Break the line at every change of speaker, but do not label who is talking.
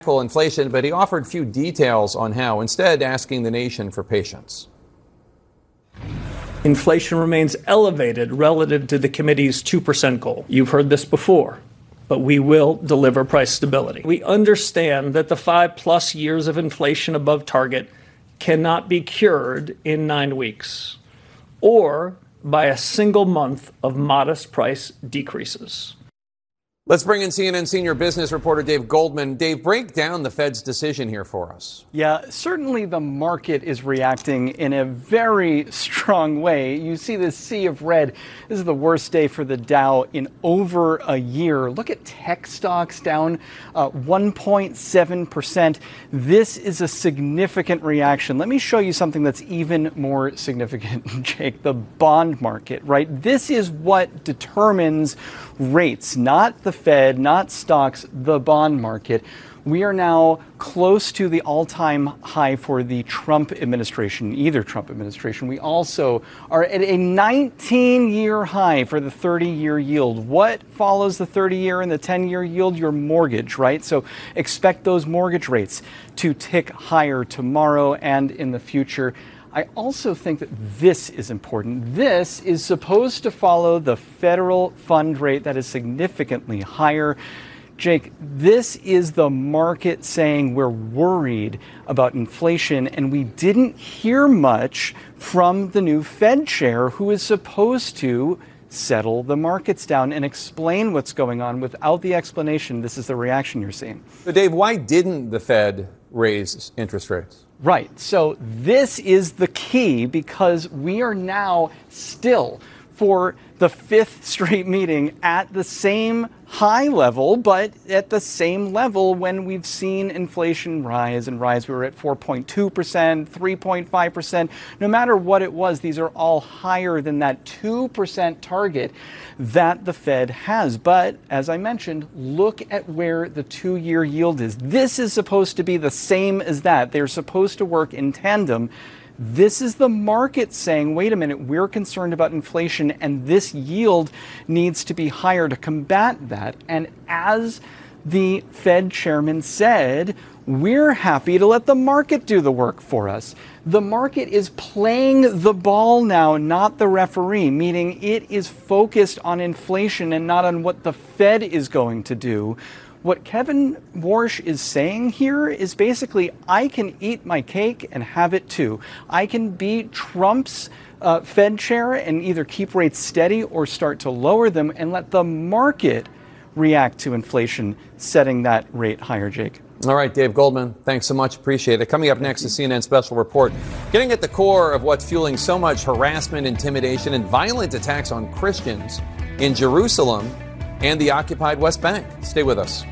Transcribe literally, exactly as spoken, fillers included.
inflation, but he offered few details on how, instead asking the nation for patience.
Inflation remains elevated relative to the committee's two percent goal. You've heard this before, but we will deliver price stability. We understand that the five plus years of inflation above target cannot be cured in nine weeks or by a single month of modest price decreases.
Let's bring in C N N senior business reporter Dave Goldman. Dave, break down the Fed's decision here for us.
Yeah, certainly the market is reacting in a very strong way. You see this sea of red. This is the worst day for the Dow in over a year. Look at tech stocks down uh, one point seven percent. This is a significant reaction. Let me show you something that's even more significant, Jake, the bond market, right? This is what determines rates, not the Fed, not stocks, the bond market. We are now close to the all-time high for the Trump administration, either Trump administration. We also are at a nineteen-year high for the thirty-year yield. What follows the thirty-year and the ten-year yield? Your mortgage, right? So expect those mortgage rates to tick higher tomorrow and in the future. I also think that this is important. This is supposed to follow the federal fund rate that is significantly higher. Jake, this is the market saying we're worried about inflation, and we didn't hear much from the new Fed chair, who is supposed to settle the markets down and explain what's going on. Without the explanation, this is the reaction you're seeing.
So, Dave, why didn't the Fed raise interest rates?
Right. So this is the key, because we are now still, for the fifth straight meeting, at the same high level, but at the same level when we've seen inflation rise and rise. We were at four point two percent, three point five percent. No matter what it was, these are all higher than that two percent target that the Fed has. But as I mentioned, look at where the two-year yield is. This is supposed to be the same as that. They're supposed to work in tandem. This is the market saying, wait a minute, we're concerned about inflation, and this yield needs to be higher to combat that. And as the Fed chairman said, we're happy to let the market do the work for us. The market is playing the ball now, not the referee, meaning it is focused on inflation and not on what the Fed is going to do. What Kevin Warsh is saying here is basically, I can eat my cake and have it too. I can be Trump's uh, Fed chair and either keep rates steady or start to lower them and let the market react to inflation, setting that rate higher, Jake.
All right, Dave Goldman, thanks so much. Appreciate it. Coming up next, the C N N Special Report, getting at the core of what's fueling so much harassment, intimidation, and violent attacks on Christians in Jerusalem and the occupied West Bank. Stay with us.